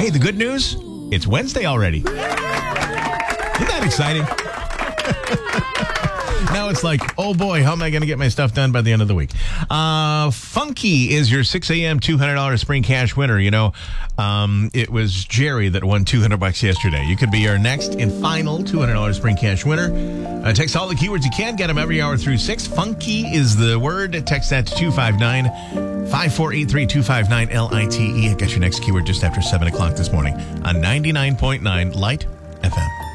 Hey, the good news? It's Wednesday already. Isn't that exciting? Now it's like, oh boy, how am I going to get my stuff done by the end of the week? Funky is your 6 a.m. $200 spring cash winner. You know, it was Jerry that won $200 yesterday. You could be our next and final $200 spring cash winner. Text all the keywords you can. Get them every hour through 6. Funky is the word. Text that to 259-5483-259-LITE. I got your next keyword just after 7 o'clock this morning on 99.9 Light FM.